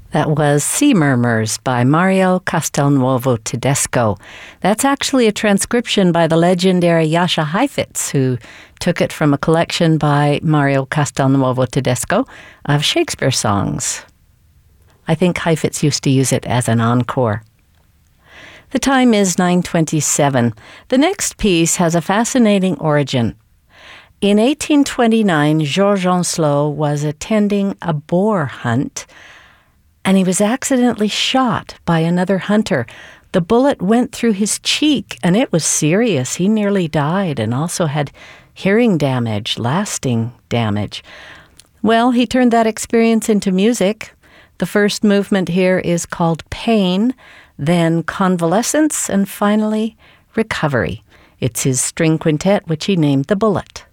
That was Sea Murmurs by Mario Castelnuovo Tedesco. That's actually a transcription by the legendary Jascha Heifetz, who took it from a collection by Mario Castelnuovo Tedesco of Shakespeare songs. I think Heifetz used to use it as an encore. The time is 9:27. The next piece has a fascinating origin. In 1829, Georges Oncelot was attending a boar hunt, and he was accidentally shot by another hunter. The bullet went through his cheek, and it was serious. He nearly died and also had hearing damage, lasting damage. Well, he turned that experience into music. The first movement here is called Pain, then Convalescence, and finally Recovery. It's his string quintet, which he named The Bullet.